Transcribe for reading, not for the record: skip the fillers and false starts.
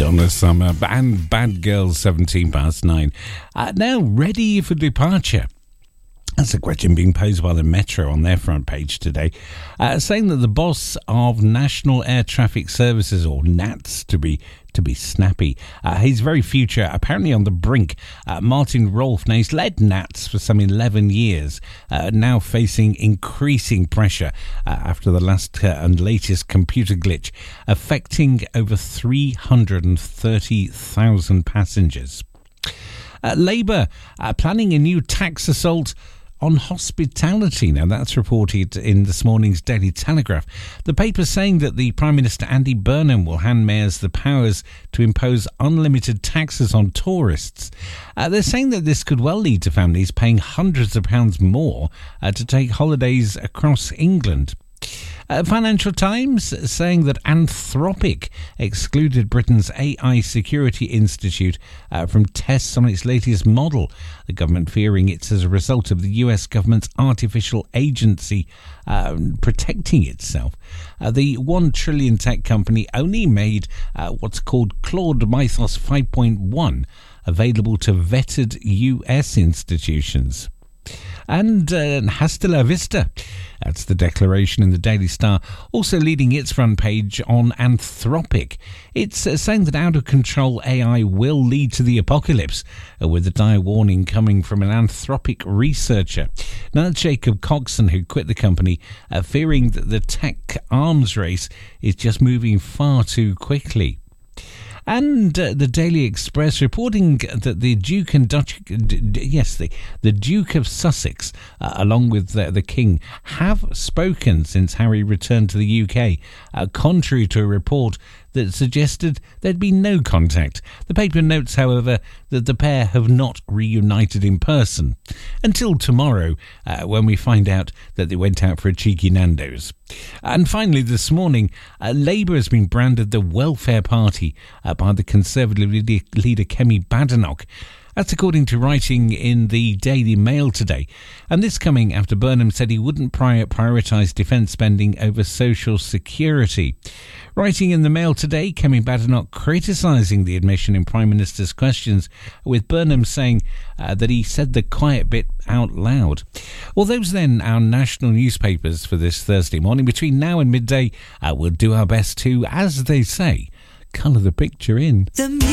Donna Summer and Bad Girls, 17 past 9. Now ready for departure. That's a question being posed by the Metro on their front page today, saying that the boss of National Air Traffic Services, or NATS to be snappy, his very future apparently on the brink. Martin Rolfe, now he's led NATS for some 11 years, now facing increasing pressure after the last and latest computer glitch affecting over 330,000 passengers. Labour planning a new tax assault on hospitality. Now, that's reported in this morning's Daily Telegraph. The paper saying that the Prime Minister Andy Burnham will hand mayors the powers to impose unlimited taxes on tourists. They're saying that this could well lead to families paying hundreds of pounds more to take holidays across England. Financial Times saying that Anthropic excluded Britain's AI Security Institute from tests on its latest model. The government fearing it's as a result of the US government's artificial agency protecting itself. The 1 trillion tech company only made what's called Claude Mythos 5.1 available to vetted US institutions. And hasta la vista. That's the declaration in the Daily Star, also leading its front page on Anthropic. It's saying that out-of-control AI will lead to the apocalypse, with a dire warning coming from an Anthropic researcher. Now, that's Jacob Coxon, who quit the company, fearing that the tech arms race is just moving far too quickly. And the Daily Express reporting that the Duke and the Duke of Sussex, along with the King, have spoken since Harry returned to the UK, contrary to a report that suggested there'd been no contact. The paper notes, however, that the pair have not reunited in person until tomorrow, when we find out that they went out for a cheeky Nando's. And finally, this morning, Labour has been branded the welfare party by the Conservative leader Kemi Badenoch. That's according to writing in the Daily Mail today. And this coming after Burnham said he wouldn't prioritise defence spending over social security. Writing in the Mail today, Kemi Badenoch criticising the admission in Prime Minister's questions, with Burnham saying that he said the quiet bit out loud. Well, those then our national newspapers for this Thursday morning. Between now and midday, we'll do our best to, as they say, colour the picture in.